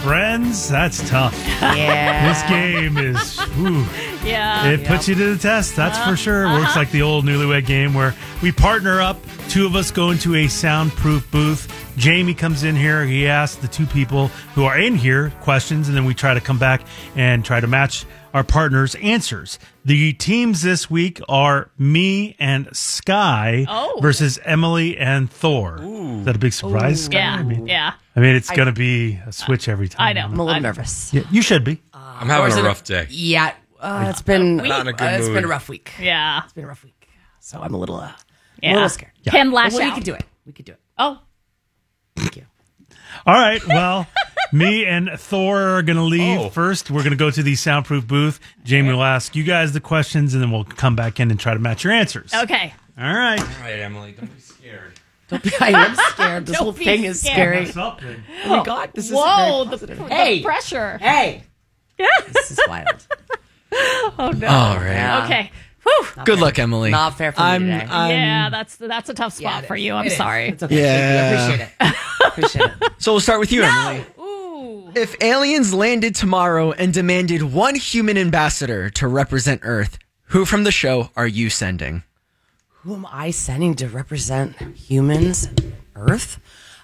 friends, that's tough. Yeah. This game is, whew, Yeah. it puts you to the test, that's for sure. It works like the old Newlywed Game where we partner up. Two of us go into a soundproof booth. Jamie comes in here. He asks the two people who are in here questions, and then we try to come back and try to match our partners' answers. The teams this week are me and Sky versus Emily and Thor. Is that a big surprise, Sky? Yeah. I mean, it's going to be a switch every time. I know. I'm a little nervous. Yeah, you should be. I'm having a rough day. Yeah. It's been Not in a good it's mood. been a rough week. Yeah. It's been a rough week. So I'm a little scared. Can lash Well, out. we could do it. We could do it. Oh. Thank you. All right. Well, me and Thor are going to leave first. We're going to go to the soundproof booth. Jamie will ask you guys the questions, and then we'll come back in and try to match your answers. Okay. All right. All right, Emily, don't be scared. I am scared. This Don't whole be thing is scared. scary. What's up, then? Oh my God. This is Whoa, very the positive. Hey. pressure. Hey. This is wild. Oh, no. All right. Yeah. Okay. Whew. Good luck, Emily. Not fair for me today. Yeah, that's a tough spot for you. I'm sorry. It's okay. Yeah. Thank you. I appreciate it. So we'll start with you, Emily. Ooh. If aliens landed tomorrow and demanded one human ambassador to represent Earth, who from the show are you sending? Who am I sending to represent humans, Earth?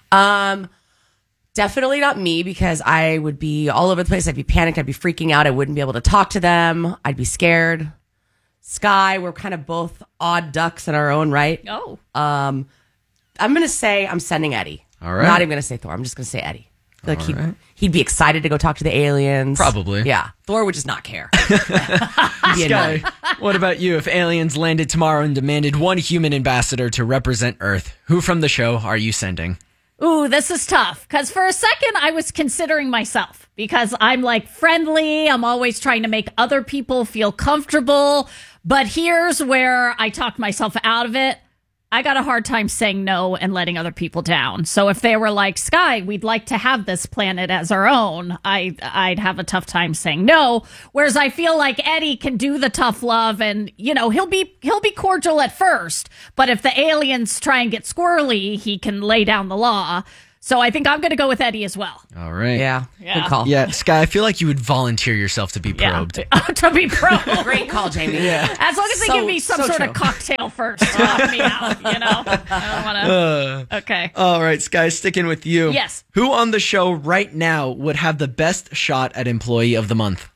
Definitely not me, because I would be all over the place. I'd be panicked. I'd be freaking out. I wouldn't be able to talk to them. I'd be scared. Sky, we're kind of both odd ducks in our own right. Oh. I'm going to say I'm sending Eddie. All right. Not even going to say Thor. I'm just going to say Eddie. I feel like he'd be excited to go talk to the aliens. Probably. Yeah. Thor would just not care. He'd be annoyed. Sky, what about you? If aliens landed tomorrow and demanded one human ambassador to represent Earth, who from the show are you sending? Ooh, this is tough. Because for a second, I was considering myself. Because I'm like friendly. I'm always trying to make other people feel comfortable. But here's where I talk myself out of it. I got a hard time saying no and letting other people down. So if they were like, Sky, we'd like to have this planet as our own, I'd have a tough time saying no. Whereas I feel like Eddie can do the tough love, and he'll be cordial at first. But if the aliens try and get squirrely, he can lay down the law. So I think I'm going to go with Eddie as well. All right. Yeah. Yeah. Good call. Yeah, Sky, I feel like you would volunteer yourself to be probed. Yeah. To be probed. Great call, Jamie. Yeah. As long as they give me some sort true. of cocktail first to knock me out, I don't want to. Okay. All right, Sky, sticking with you. Yes. Who on the show right now would have the best shot at Employee of the Month?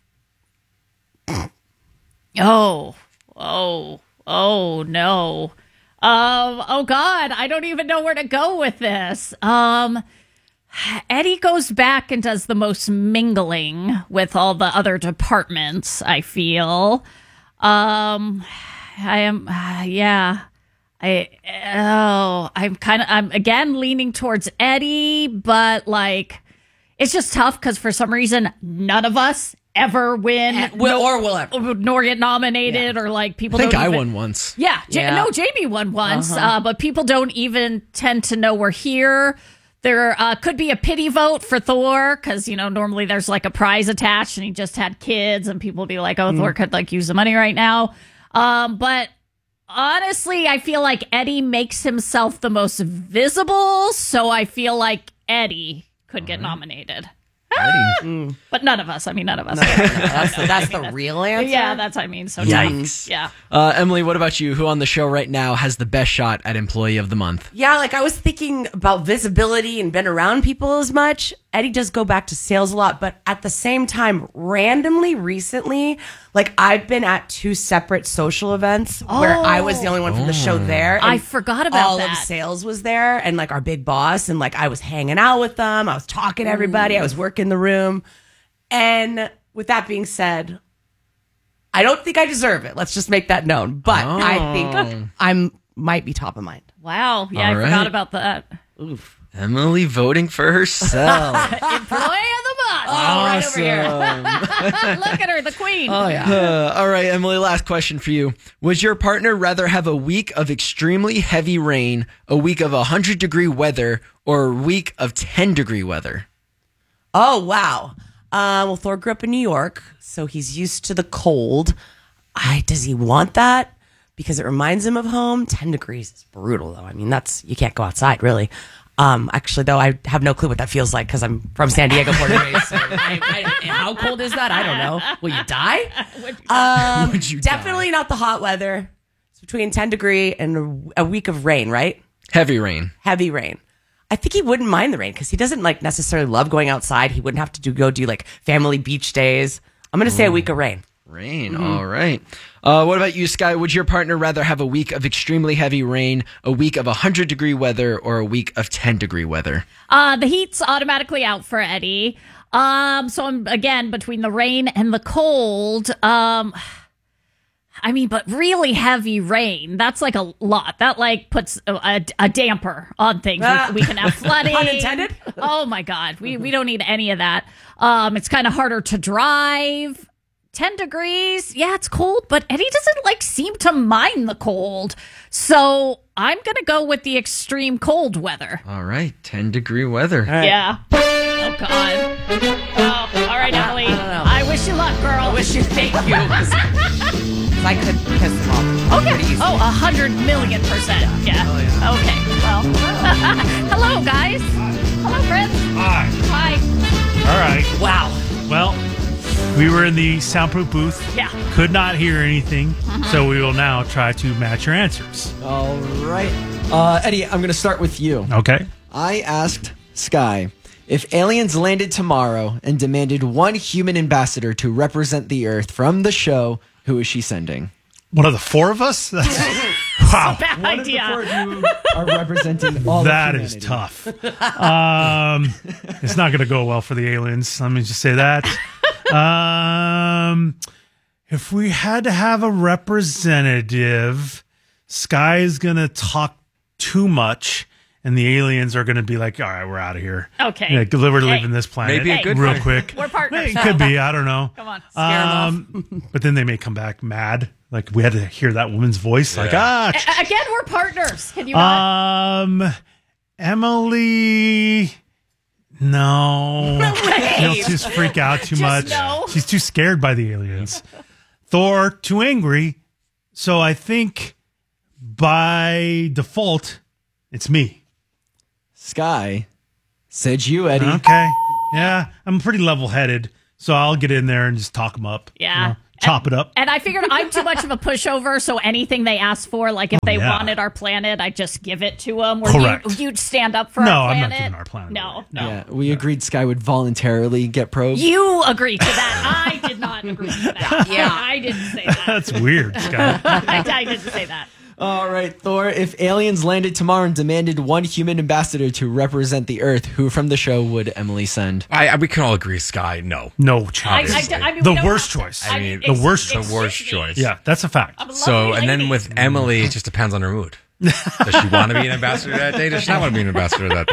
Oh no. Oh God, I don't even know where to go with this. Eddie goes back and does the most mingling with all the other departments, I feel. I'm again leaning towards Eddie, but like, it's just tough because for some reason, none of us ever win will ever. nor get nominated, or like people I think don't I even- won once. Yeah, Yeah. Jamie won once, but people don't even tend to know we're here. There could be a pity vote for Thor because, normally there's like a prize attached and he just had kids and people will be like, oh, Thor could like use the money right now. But honestly, I feel like Eddie makes himself the most visible. So I feel like Eddie could get nominated. But none of us. None of us. That's the real answer. Yeah, that's what I mean. So Yikes. yeah. Emily, what about you? Who on the show right now has the best shot at Employee of the Month? Yeah, like I was thinking about visibility and been around people as much. Eddie does go back to sales a lot, but at the same time, randomly recently, like I've been at two separate social events where I was the only one from the show there. I and forgot about all that. of sales was there, and like our big boss, and like I was hanging out with them. I was talking to everybody. I was working the room. And with that being said, I don't think I deserve it. Let's just make that known. But I think might be top of mind. Wow. Yeah, All I right. forgot about that. Emily voting for herself. Employee of the month. Right over here. Look at her, the queen. Oh yeah. All right, Emily, last question for you. Would your partner rather have a week of extremely heavy rain, a week of 100-degree weather, or a week of 10-degree weather? Oh, wow. Well, Thor grew up in New York, so he's used to the cold. Does he want that? Because it reminds him of home. 10 degrees is brutal, though. You can't go outside, really. Actually, though, I have no clue what that feels like because I'm from San Diego, born and raised. So how cold is that? I don't know. Will you die? Would you Definitely not the hot weather. It's between 10 degree and a week of rain, right? Heavy rain. Heavy rain. I think he wouldn't mind the rain because he doesn't like necessarily love going outside. He wouldn't have to go do like family beach days. I'm going to say a week of rain. Rain. All right. What about you, Sky? Would your partner rather have a week of extremely heavy rain, a week of 100-degree weather, or a week of 10-degree weather? The heat's automatically out for Eddie. So I'm again between the rain and the cold. But really heavy rain, that's like a lot. That like puts a damper on things. We can have flooding. Unintended? Oh my God. We don't need any of that. It's kind of harder to drive. 10 degrees. Yeah, it's cold, but Eddie doesn't seem to mind the cold. So I'm going to go with the extreme cold weather. All right. 10-degree weather. Yeah. Oh God. Oh, all right, Emily. I wish you luck, girl. I wish you thank you. I could piss him off. Okay. Oh, 100,000,000%. Yeah. Oh, yeah. Okay. Well. Hello, guys. Hello, friends. Hi. Hi. All right. Wow. Well, we were in the soundproof booth. Yeah. Could not hear anything. So we will now try to match your answers. All right. Eddie, I'm going to start with you. Okay. I asked Sky, if aliens landed tomorrow and demanded one human ambassador to represent the Earth from the show, who is she sending? One of the four of us? That's, wow. Bad One of the idea. four of you are representing all That of is humanity. tough. It's not going to go well for the aliens. Let me just say that. If we had to have a representative, Sky is going to talk too much, and the aliens are going to be like, all right, we're out of here. Okay. Yeah, we're Hey. leaving this planet Maybe a good real one. quick. We're partners. It could be. I don't know. Come on. Scare 'em But then they may come back mad. Like, we had to hear that woman's voice. Like, Again, we're partners. Can you not? Emily, no. She'll just freak out too much. no. She's too scared by the aliens. Thor, too angry. So I think by default, it's me. Sky said you, Eddie. Okay. Yeah, I'm pretty level-headed. So I'll get in there and just talk them up. Yeah. Chop it up. And I figured I'm too much of a pushover, so anything they ask for, like if they wanted our planet, I just give it to them. Correct. You'd stand up for No, our I'm planet. not giving our planet No, away. no. Yeah, we agreed Sky would voluntarily get probed. You agreed to that. I did not agree to that. Yeah. I didn't say that. That's weird, Scott. I didn't say that. All right, Thor, if aliens landed tomorrow and demanded one human ambassador to represent the Earth, who from the show would Emily send? We can all agree, Sky. No. No chance. I mean, The we don't worst have to. choice. I mean, it's- the worst it's choice. Yeah, that's a fact. I'm a So, lovely and then lady. with Emily, it just depends on her mood. Does she want to be an ambassador that day? Does she not want to be an ambassador that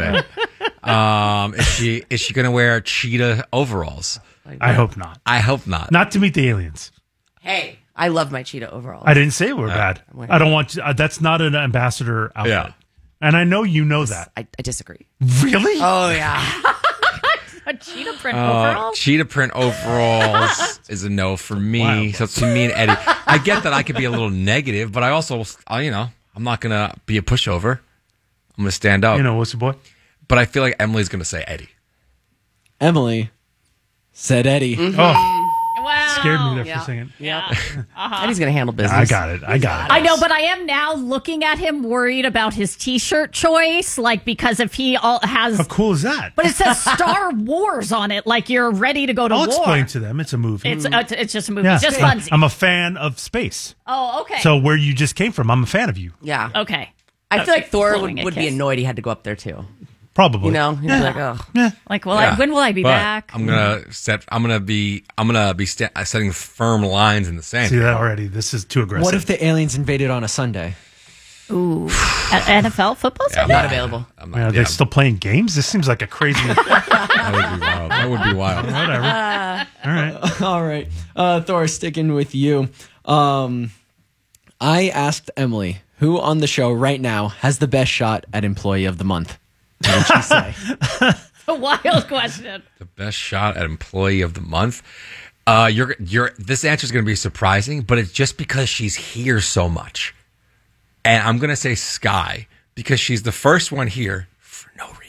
day? Is she going to wear cheetah overalls? I hope not. I hope not. Not to meet the aliens. Hey, I love my cheetah overall. I didn't say it were bad. I don't want to, that's not an ambassador outfit. Yeah. And I know you know that. I disagree. Really? Oh, yeah. a cheetah print overall. Cheetah print overalls is a no for me. Wow. So to me and Eddie, I get that I could be a little negative, but I also, I'm not going to be a pushover. I'm going to stand up. You know, what's the boy? But I feel like Emily's going to say Eddie. Emily said Eddie. Oh, Wow. scared me there Yeah. for a second. Yeah. Eddie's going to handle business. I got it. I know, but I am now looking at him worried about his T-shirt choice, because if he has, How cool is that? but it says Star Wars on it, like you're ready to go to I'll war. explain to them. It's a movie. It's just a movie. yeah. It's just I'm- funsies. I'm a fan of space. Oh, okay. So where you just came from, I'm a fan of you. Yeah. okay. I feel like Thor Blowing a would be kiss. annoyed he had to go up there, too. Probably. You know? He'd be like, oh. Like, Yeah. when will I be But back? I'm gonna be setting firm lines in the sand. See that already? This is too aggressive. What if the aliens invaded on a Sunday? Ooh, NFL football season? Not available. I'm Are not, they still playing games? This seems like a crazy. that would be wild. Whatever. All right. All right. Thor, sticking with you. I asked Emily, who on the show right now has the best shot at Employee of the Month? What did she say? A wild question. The best shot at Employee of the Month. This answer is going to be surprising, but it's just because she's here so much. And I'm going to say Sky because she's the first one here for no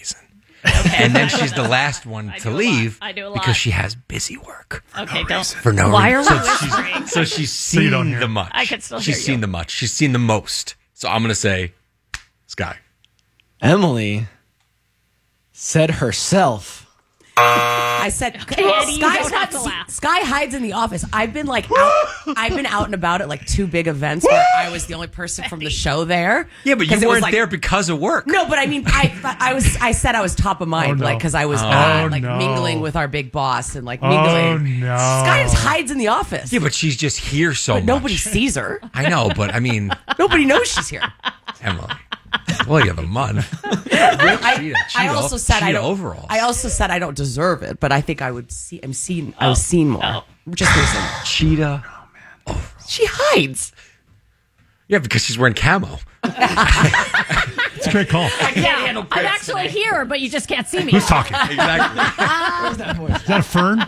And then she's the last one I to do a lot. leave I do a lot. because she has busy work. Okay, don't. For no Why are reason. we whispering? So she's you don't seen hear the it. much. I could still She's hear seen you. the much. She's seen the most. So I'm going to say Sky. Emily said herself. I said, Okay, Eddie, you Sky's don't have to laugh. Sky hides in the office. I've been out and about at like 2 big events where I was the only person from the show there. Yeah, but 'Cause you it was weren't like- there because of work. No, but I mean, I said I was top of mind, Oh, no. like because I was Oh, like no. mingling with our big boss and like Oh, mingling. no. Sky just hides in the office. Yeah, but she's just here so But much. nobody sees her. I know, but I mean, Nobody knows she's here. Emily. Well, you have a month. I also said I don't. Overall. I also said I don't deserve it, but I think I would see. I'm seen. I was seen more. Just recently. Cheetah. She hides. Yeah, because she's wearing camo. It's a great call. Yeah, I'm actually here, but you just can't see me. Who's talking? Exactly. Is that a fern?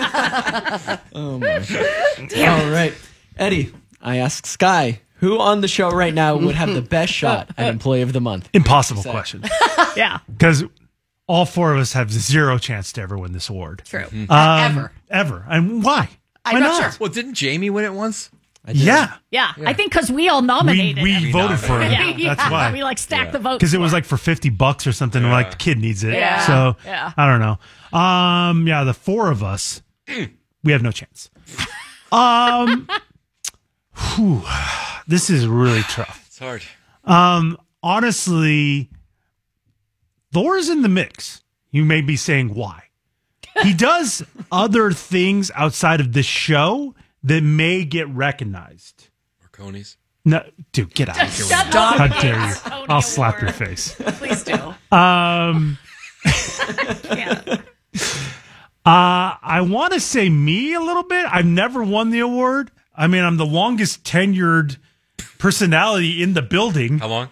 All right. Eddie, I asked Sky, who on the show right now would have the best shot at Employee of the Month? Impossible question. Yeah, Because all 4 of us have 0 chance to ever win this award. True. Ever. And why? I'm Why not sure. Well, didn't Jamie win it once? Yeah. yeah. I think because we all nominated We him. voted for him. Yeah. That's why. We like stacked the votes. Because it was like for $50 or something. and Like the kid needs it. Yeah. So Yeah. I don't know. Yeah, the 4 of us, we have no chance. Whew, this is really tough. It's hard. Honestly, Thor's in the mix. You may be saying why. He does other things outside of this show that may get recognized. Marconi's. No, dude, get out of here. Shut How up. dare you? Tony I'll slap your Award. face. Please do. Yeah. I want to say me a little bit. I've never won the award. I mean, I'm the longest tenured personality in the building. How long?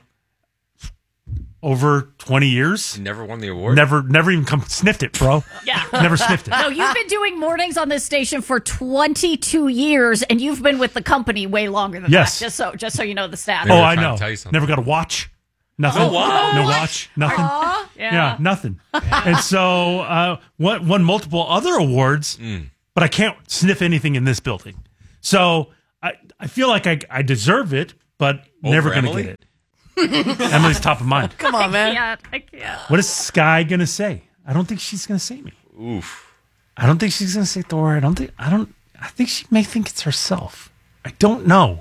Over 20 years. You never won the award? Never even sniffed it, bro. Yeah. Never sniffed it. No, you've been doing mornings on this station for 22 years, and you've been with the company way longer than Yes. that. Just so you know the stats. Maybe Oh, they're I trying to know. tell you something. Never got a watch. Nothing. No watch? No watch. Nothing. Yeah, nothing. And so won multiple other awards, but I can't sniff anything in this building. So I feel like I deserve it, but never going to Emily? get it. Emily's top of mind. Come on, man. I can't. What is Sky going to say? I don't think she's going to say me. Oof. I don't think she's going to say Thor. I think she may think it's herself. I don't know.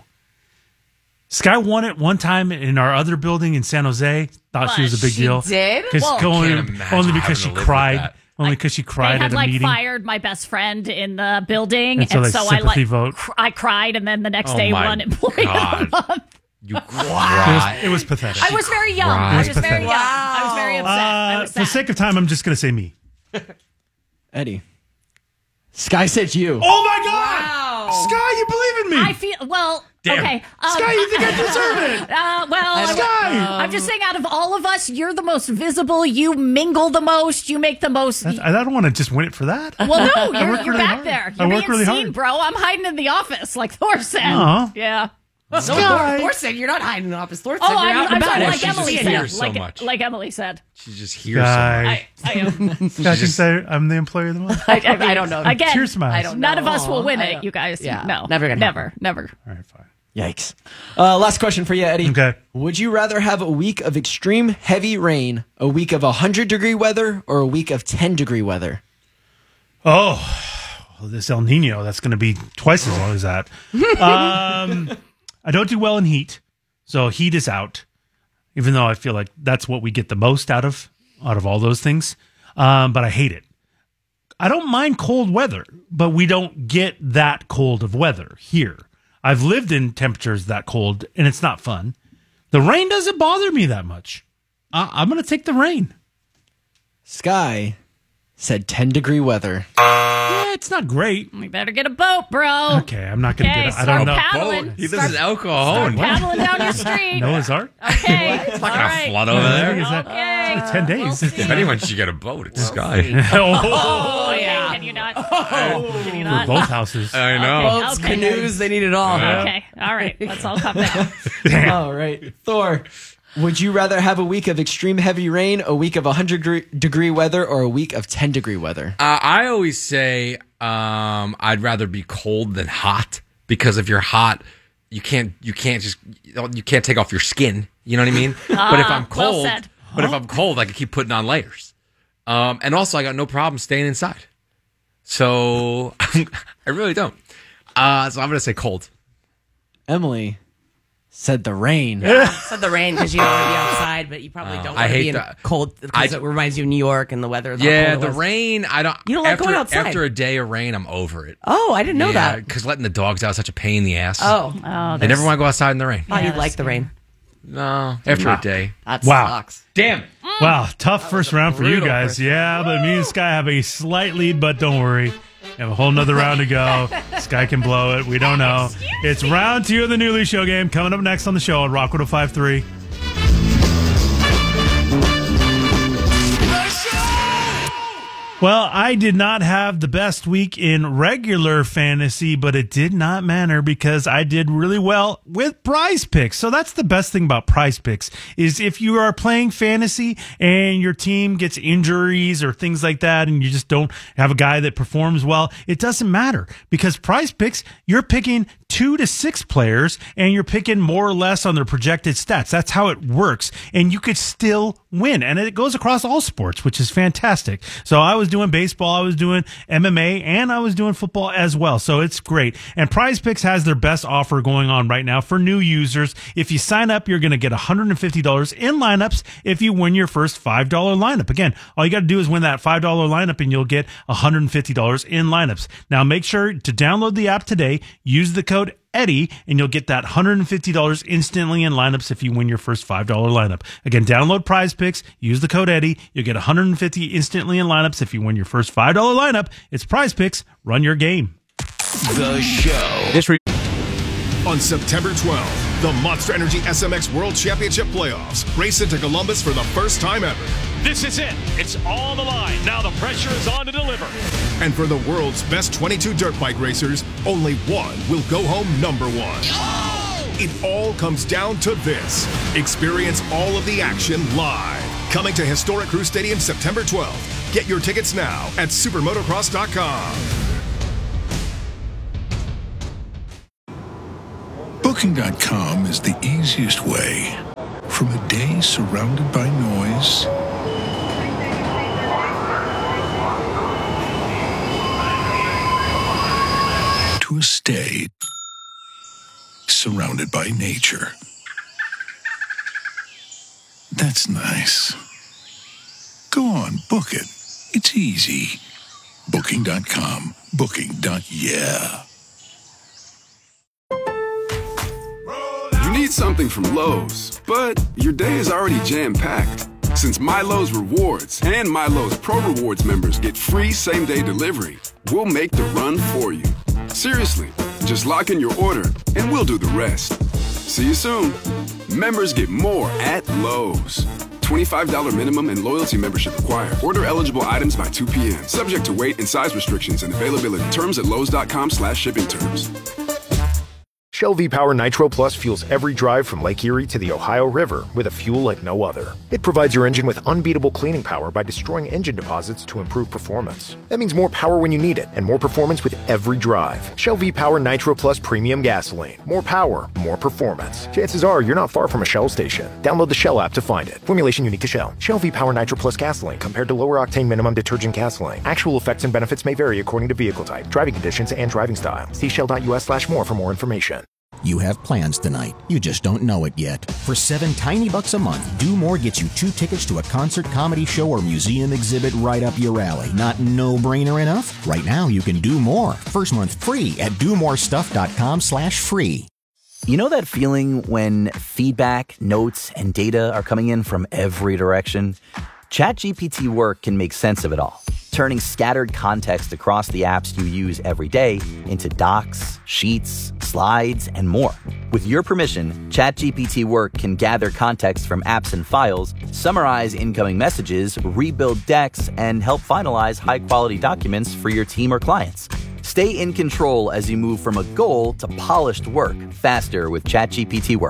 Sky won it one time in our other building in San Jose. Thought she was a big She deal. did? Because Well- Can't imagine only because she having to live with cried. that. Only because she They cried had at a like meeting. fired my best friend in the building, And so, like, I sympathy vote. I cried, and then the next Oh day my won employee God. of the month. You cried. It was pathetic. I was very young. cried. I It was was very young. pathetic. I was very upset. I was For the sad. sake of time, I'm just going to say me. Eddie, Sky said you. Oh my God! Sky, you believe in me? I feel well. Damn. Okay, Sky, you think I deserve it? Sky! I'm just saying, out of all of us, you're the most visible. You mingle the most. You make the most. I don't want to just win it for that. Well, no, you're, work you're really back hard. there. I You're work being really seen, hard. bro. I'm hiding in the office, like Thor said. Aw. Yeah. Sky! Thor said you're not hiding in the office. Thor said Oh, you're out I'm and about. sorry, Yeah, like she's Emily just said. here so much. Like Emily said. She's just here so much. Sky. I am. Sky thinks I'm the employee of the month. I mean, I don't know. Again, Cheers, Smiles. I don't none of know. us will win I it, don't- you guys. Yeah, No. never gonna Never. Never. All right, fine. Yikes. Last question for you, Eddie. Okay. Would you rather have a week of extreme heavy rain, a week of 100-degree weather, or a week of 10-degree weather? Oh, well, this El Nino, that's going to be twice as long as that. I don't do well in heat, so heat is out, even though I feel like that's what we get the most out of all those things. But I hate it. I don't mind cold weather, but we don't get that cold of weather here. I've lived in temperatures that cold, and it's not fun. The rain doesn't bother me that much. I'm going to take the rain. Sky said 10-degree weather. Yeah, it's not great. We better get a boat, bro. Okay, I'm not going to Okay, get it. I don't start know. paddling. This is alcohol. Paddling down your street. Noah's Ark? Okay. It's not gonna flood over there. Is that- Okay. it's 10 days. If anyone should get a boat, it's Sky. Oh, Oh, yeah. Can you not? Can you for not? both houses. I know. Boats, Okay. canoes, they need it all. Okay. All right. Let's all come down. All right. Thor, Would you rather have a week of extreme heavy rain, a week of 100-degree weather, or a week of 10-degree weather? I always say I'd rather be cold than hot, because if you're hot, you can't take off your skin. You know what I mean? But if I'm cold, I can keep putting on layers. And also, I got no problem staying inside. So I really don't. So I'm going to say cold. Emily said the rain. Said the rain because you don't want to be outside, but you probably don't want to be in cold because it reminds you of New York and the weather. The rain. I don't. You don't like going outside. After a day of rain, I'm over it. Oh, I didn't know that. Because letting the dogs out is such a pain in the ass. Oh, they never want to go outside in the rain. Oh, you like the rain? No, after a day. That sucks. Damn it. Wow, tough first round for you guys. Yeah, but me and Sky have a slight lead, but don't worry. We have a whole nother round to go. Sky can blow it. We don't know. It's round 2 of the Newly Show game. Coming up next on the show on Rock 105.3. Well, I did not have the best week in regular fantasy, but it did not matter because I did really well with Prize Picks. So that's the best thing about Prize Picks is if you are playing fantasy and your team gets injuries or things like that and you just don't have a guy that performs well, it doesn't matter because Prize Picks, you're picking 2 to 6 players and you're picking more or less on their projected stats. That's how it works. And you could still win. And it goes across all sports, which is fantastic. So I was doing baseball, I was doing MMA, and I was doing football as well. So it's great. And Prize Picks has their best offer going on right now for new users. If you sign up, you're going to get $150 in lineups if you win your first $5 lineup. Again, all you got to do is win that $5 lineup and you'll get $150 in lineups. Now make sure to download the app today, use the code Eddie, and you'll get that $150 instantly in lineups if you win your first $5 lineup. Again, download Prize Picks, use the code Eddie, you'll get $150 instantly in lineups if you win your first $5 lineup. It's Prize Picks. Run your game. The show. On September 12th, the Monster Energy SMX World Championship Playoffs race into Columbus for the first time ever. This is it. It's on the line. Now the pressure is on to deliver. And for the world's best 22 dirt bike racers, only one will go home number 1. Oh! It all comes down to this. Experience all of the action live. Coming to Historic Crew Stadium September 12th. Get your tickets now at supermotocross.com. Booking.com is the easiest way. From a day surrounded by noise to a stay surrounded by nature. That's nice. Go on, book it. It's easy. Booking.com. Booking.yeah. You need something from Lowe's, but your day is already jam-packed. Since MyLowe's Rewards and MyLowe's Pro Rewards members get free same-day delivery, we'll make the run for you. Seriously, just lock in your order and we'll do the rest. See you soon. Members get more at Lowe's. $25 minimum and loyalty membership required. Order eligible items by 2 p.m. Subject to weight and size restrictions and availability. Terms at lowes.com/shipping terms. Shell V-Power Nitro Plus fuels every drive from Lake Erie to the Ohio River with a fuel like no other. It provides your engine with unbeatable cleaning power by destroying engine deposits to improve performance. That means more power when you need it and more performance with every drive. Shell V-Power Nitro Plus Premium Gasoline. More power, more performance. Chances are you're not far from a Shell station. Download the Shell app to find it. Formulation unique to Shell. Shell V-Power Nitro Plus Gasoline compared to lower octane minimum detergent gasoline. Actual effects and benefits may vary according to vehicle type, driving conditions, and driving style. See shell.us/more for more information. You have plans tonight. You just don't know it yet. For $7 tiny bucks a month, Do More gets you 2 tickets to a concert, comedy show, or museum exhibit right up your alley. Not no-brainer enough? Right now, you can do more. First month free at domorestuff.com/free. You know that feeling when feedback, notes, and data are coming in from every direction? ChatGPT Work can make sense of it all, turning scattered context across the apps you use every day into docs, sheets, slides, and more. With your permission, ChatGPT Work can gather context from apps and files, summarize incoming messages, rebuild decks, and help finalize high-quality documents for your team or clients. Stay in control as you move from a goal to polished work faster with ChatGPT Work.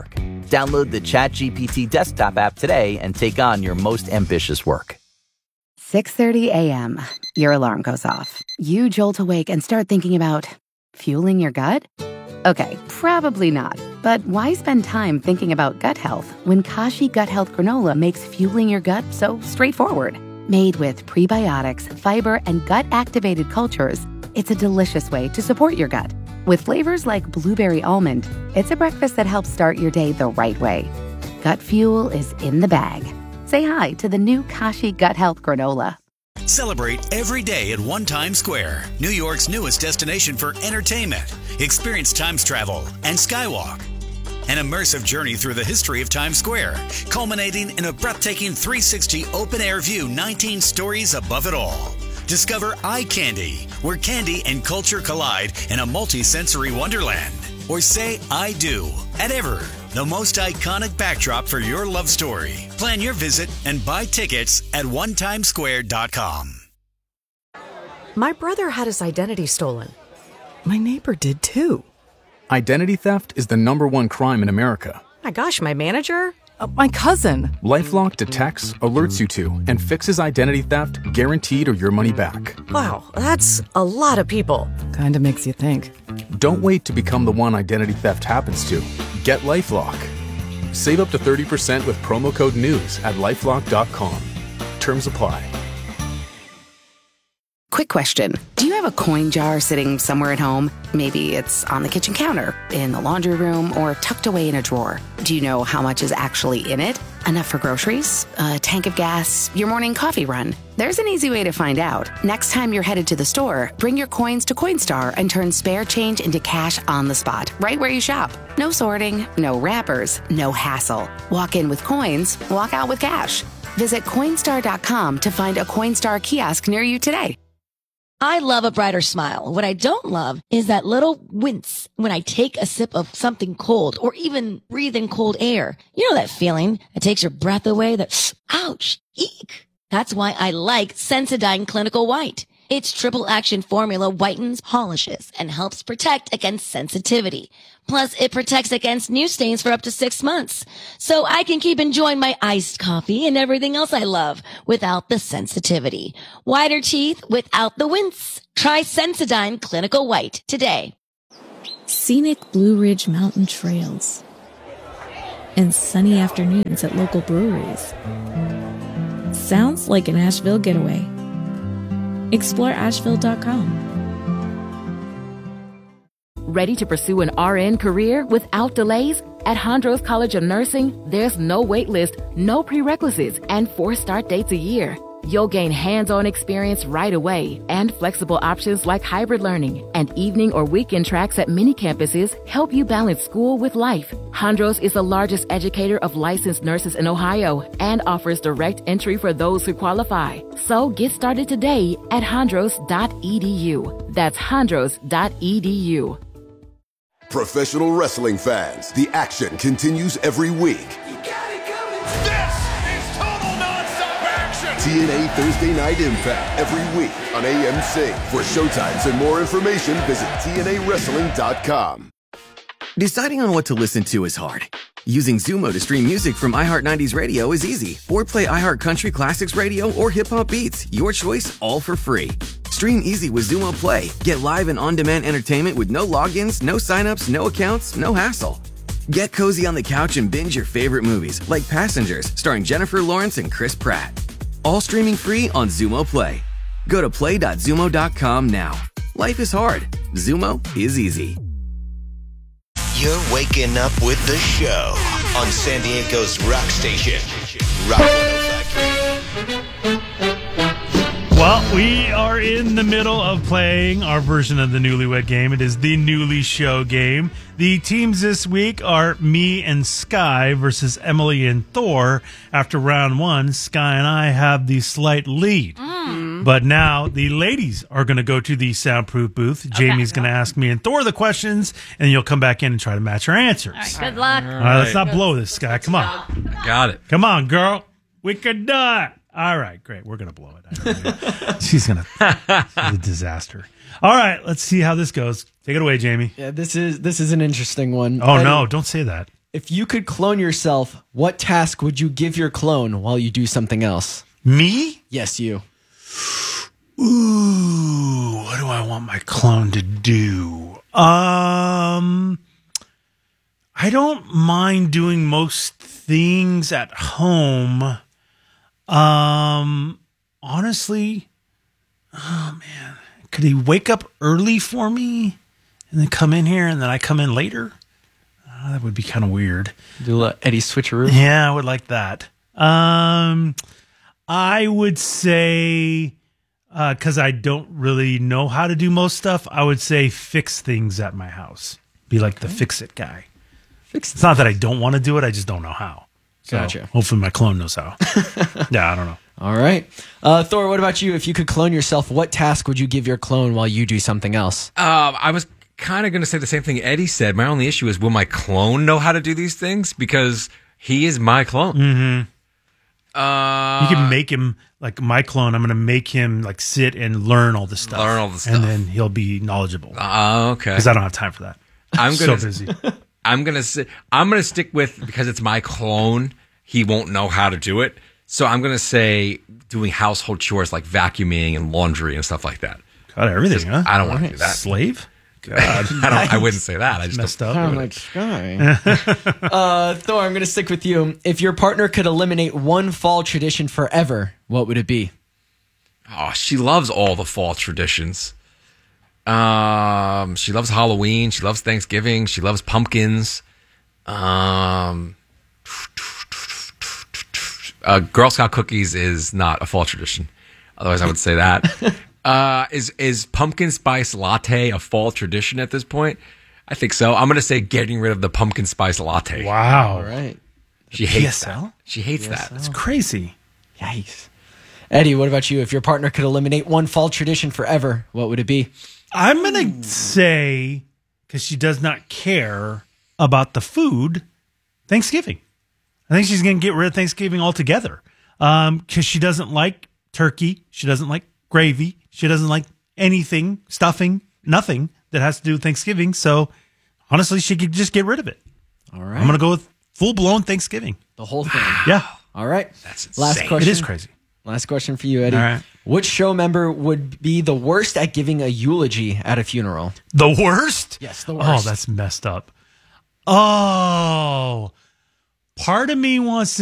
Download the ChatGPT desktop app today and take on your most ambitious work. 6:30 a.m. Your alarm goes off. You jolt awake and start thinking about fueling your gut? Okay, probably not. But why spend time thinking about gut health when Kashi Gut Health Granola makes fueling your gut so straightforward? Made with prebiotics, fiber, and gut-activated cultures, it's a delicious way to support your gut. With flavors like blueberry almond, it's a breakfast that helps start your day the right way. Gut fuel is in the bag. Say hi to the new Kashi Gut Health Granola. Celebrate every day at One Times Square, New York's newest destination for entertainment. Experience Times Travel and Skywalk. An immersive journey through the history of Times Square, culminating in a breathtaking 360 open-air view 19 stories above it all. Discover Eye Candy, where candy and culture collide in a multi-sensory wonderland. Or say I do at Ever, the most iconic backdrop for your love story. Plan your visit and buy tickets at onetimesquare.com. My brother had his identity stolen. My neighbor did too. Identity theft is the #1 crime in America. My gosh, my manager? My cousin. LifeLock detects, alerts you to, and fixes identity theft guaranteed or your money back. Wow, that's a lot of people. Kinda makes you think. Don't wait to become the one identity theft happens to. Get LifeLock. Save up to 30% with promo code NEWS at LifeLock.com. Terms apply. Quick question. Do you have a coin jar sitting somewhere at home? Maybe it's on the kitchen counter, in the laundry room, or tucked away in a drawer. Do you know how much is actually in it? Enough for groceries? A tank of gas? Your morning coffee run? There's an easy way to find out. Next time you're headed to the store, bring your coins to Coinstar and turn spare change into cash on the spot, right where you shop. No sorting, no wrappers, no hassle. Walk in with coins, walk out with cash. Visit Coinstar.com to find a Coinstar kiosk near you today. I love a brighter smile. What I don't love is that little wince when I take a sip of something cold or even breathe in cold air. You know that feeling that takes your breath away, that ouch, eek. That's why I like Sensodyne Clinical White. Its triple action formula whitens, polishes, and helps protect against sensitivity. Plus, it protects against new stains for up to 6 months. So I can keep enjoying my iced coffee and everything else I love without the sensitivity. Whiter teeth without the wince. Try Sensodyne Clinical White today. Scenic Blue Ridge Mountain trails and sunny afternoons at local breweries. Sounds like an Asheville getaway. Explore Asheville.com. Ready to pursue an RN career without delays? At Hondros College of Nursing, there's no wait list, no prerequisites, and 4 start dates a year. You'll gain hands-on experience right away, and flexible options like hybrid learning and evening or weekend tracks at many campuses help you balance school with life. Hondros is the largest educator of licensed nurses in Ohio and offers direct entry for those who qualify. So get started today at hondros.edu. That's hondros.edu. Professional wrestling fans, the action continues every week. TNA Thursday Night Impact every week on AMC. For showtimes and more information, visit TNAWrestling.com. Deciding on what to listen to is hard. Using Zumo to stream music from iHeart 90s Radio is easy. Or play iHeart Country Classics Radio or Hip Hop Beats. Your choice, all for free. Stream easy with Zumo Play. Get live and on-demand entertainment with no logins, no signups, no accounts, no hassle. Get cozy on the couch and binge your favorite movies, like Passengers, starring Jennifer Lawrence and Chris Pratt. All streaming free on Zumo Play. Go to play.zumo.com now. Life is hard. Zumo is easy. You're waking up with the show on San Diego's rock station, Rock 105.3. Well, we are in the middle of playing our version of the Newlywed Game. It is the Newly Show game. The teams this week are me and Sky versus Emily and Thor. After round 1, Sky and I have the slight lead. But now the ladies are going to go to the soundproof booth. Jamie's going to ask me and Thor the questions, and you'll come back in and try to match our answers. All right, good luck. All right, let's not blow this, Sky. Come on. Got it. Come on, girl. We could do it. All right, great. We're going to blow it. She's going to. She's a disaster. All right, let's see how this goes. Take it away, Jamie. Yeah, this is an interesting one. Oh, no, don't say that. If you could clone yourself, what task would you give your clone while you do something else? Me? Yes, you. Ooh, what do I want my clone to do? I don't mind doing most things at home. Honestly, oh man, could he wake up early for me and then come in here and then I come in later? That would be kind of weird. Do a Eddie switcheroo? Yeah, I would like that. I would say, because I don't really know how to do most stuff, I would say fix things at my house. Be like the fix-it guy. It's not that I don't want to do it, I just don't know how. So Gotcha. Hopefully my clone knows how. Yeah, I don't know. All right. Thor, what about you? If you could clone yourself, what task would you give your clone while you do something else? I was kind of going to say the same thing Eddie said. My only issue is, will my clone know how to do these things? Because he is my clone. Mm-hmm. You can make him, like my clone, I'm going to make him like sit and learn all this stuff. And then he'll be knowledgeable. Okay. Because I don't have time for that. I'm so busy. I'm going to stick with, because it's my clone, he won't know how to do it. So I'm going to say doing household chores like vacuuming and laundry and stuff like that. Got everything, huh? I don't want to do that. Slave? God. I wouldn't say that. I just messed up. Kind of like Sky. Thor, I'm going to stick with you. If your partner could eliminate one fall tradition forever, what would it be? Oh, she loves all the fall traditions. She loves Halloween. She loves Thanksgiving. She loves pumpkins. Girl Scout cookies is not a fall tradition. Otherwise, I would say that. Is pumpkin spice latte a fall tradition at this point? I think so. I'm going to say getting rid of the pumpkin spice latte. Wow. All right. She hates PSL? that. She hates that. It's crazy. Yikes. Eddie, what about you? If your partner could eliminate one fall tradition forever, what would it be? I'm going to say, because she does not care about the food, Thanksgiving. I think she's going to get rid of Thanksgiving altogether. Because she doesn't like turkey. She doesn't like gravy. She doesn't like anything, stuffing, nothing that has to do with Thanksgiving. So honestly, she could just get rid of it. All right. I'm going to go with full-blown Thanksgiving. The whole thing. Yeah. All right. That's insane. Last question. It is crazy. Last question for you, Eddie. All right. Which show member would be the worst at giving a eulogy at a funeral? The worst? Yes, the worst. Oh, that's messed up. Oh, part of me wants to